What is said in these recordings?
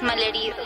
malherido.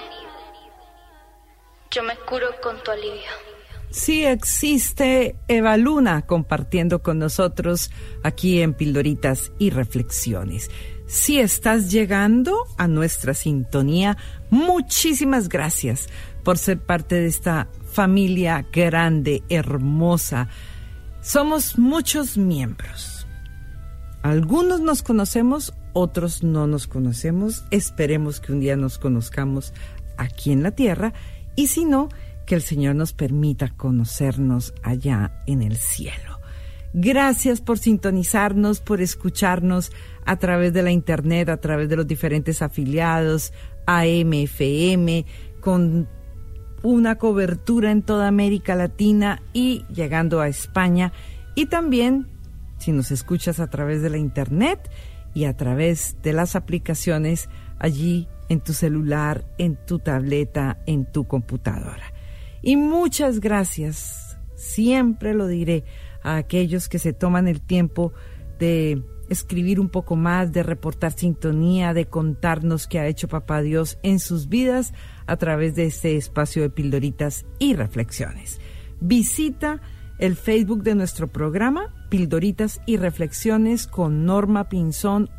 Yo me curo con tu alivio. Sí existe Eva Luna compartiendo con nosotros aquí en Pildoritas y Reflexiones. Si estás llegando a nuestra sintonía, muchísimas gracias por ser parte de esta familia grande, hermosa. Somos muchos miembros. Algunos nos conocemos, otros no nos conocemos. Esperemos que un día nos conozcamos aquí en la tierra y si no, que el Señor nos permita conocernos allá en el cielo. Gracias por sintonizarnos, por escucharnos a través de la internet, a través de los diferentes afiliados, AM, FM, con una cobertura en toda América Latina y llegando a España. Y también, si nos escuchas a través de la internet y a través de las aplicaciones allí en tu celular, en tu tableta, en tu computadora. Y muchas gracias, siempre lo diré, a aquellos que se toman el tiempo de escribir un poco más, de reportar sintonía, de contarnos qué ha hecho Papá Dios en sus vidas a través de este espacio de Pildoritas y Reflexiones. Visita el Facebook de nuestro programa, Pildoritas y Reflexiones con Norma Pinzón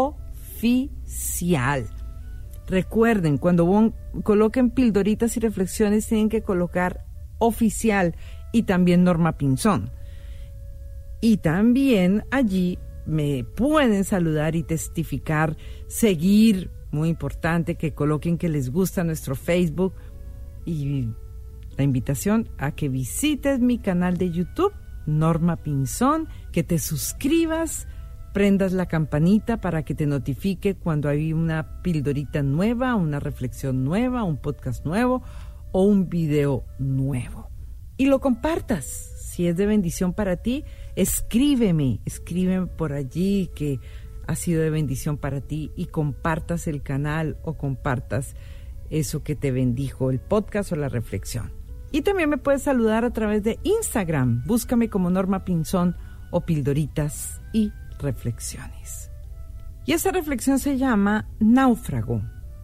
Oficial. Recuerden, cuando coloquen Pildoritas y Reflexiones, tienen que colocar Oficial y también Norma Pinzón. Y también allí me pueden saludar y testificar, seguir, muy importante, que coloquen que les gusta nuestro Facebook y la invitación a que visites mi canal de YouTube, Norma Pinzón, que te suscribas, prendas la campanita para que te notifique cuando hay una pildorita nueva, una reflexión nueva, un podcast nuevo o un video nuevo. Y lo compartas. Si es de bendición para ti, escríbeme por allí que ha sido de bendición para ti y compartas el canal o compartas eso que te bendijo, el podcast o la reflexión. Y también me puedes saludar a través de Instagram. Búscame como Norma Pinzón o Pildoritas y Reflexiones. Y esa reflexión se llama Náufrago.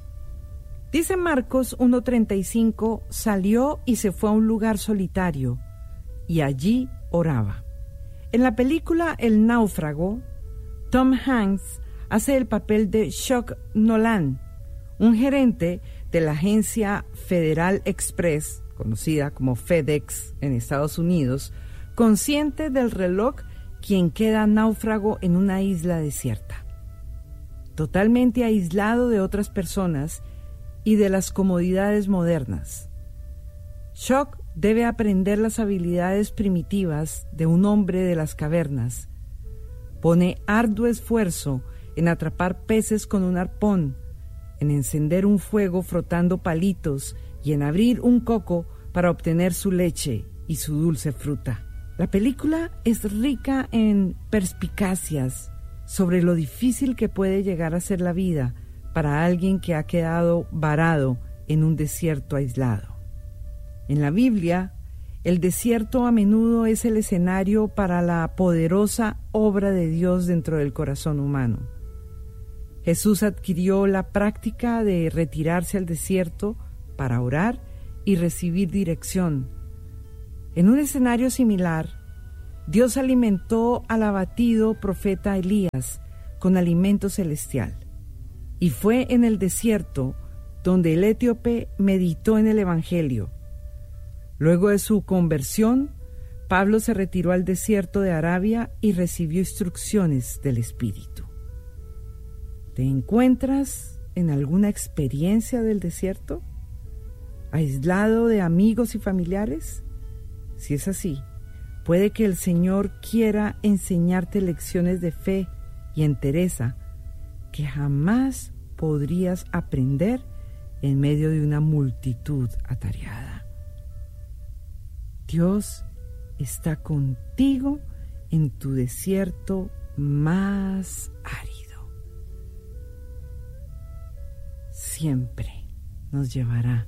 Dice Marcos 1:35, salió y se fue a un lugar solitario y allí oraba. En la película El Náufrago, Tom Hanks hace el papel de Chuck Nolan, un gerente de la agencia Federal Express, conocida como FedEx en Estados Unidos, consciente del reloj, quien queda náufrago en una isla desierta, totalmente aislado de otras personas y de las comodidades modernas. Chuck debe aprender las habilidades primitivas de un hombre de las cavernas. Pone arduo esfuerzo en atrapar peces con un arpón, en encender un fuego frotando palitos y en abrir un coco para obtener su leche y su dulce fruta. La película es rica en perspicacias sobre lo difícil que puede llegar a ser la vida para alguien que ha quedado varado en un desierto aislado. En la Biblia, el desierto a menudo es el escenario para la poderosa obra de Dios dentro del corazón humano. Jesús adquirió la práctica de retirarse al desierto para orar y recibir dirección. En un escenario similar, Dios alimentó al abatido profeta Elías con alimento celestial. Y fue en el desierto donde el etíope meditó en el Evangelio. Luego de su conversión, Pablo se retiró al desierto de Arabia y recibió instrucciones del Espíritu. ¿Te encuentras en alguna experiencia del desierto? ¿Aislado de amigos y familiares? Si es así, puede que el Señor quiera enseñarte lecciones de fe y entereza que jamás podrías aprender en medio de una multitud atareada. Dios está contigo en tu desierto más árido. Siempre nos llevará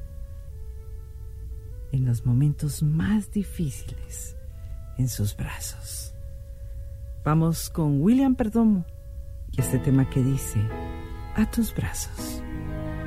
en los momentos más difíciles en sus brazos. Vamos con William Perdomo y este tema que dice: a tus brazos.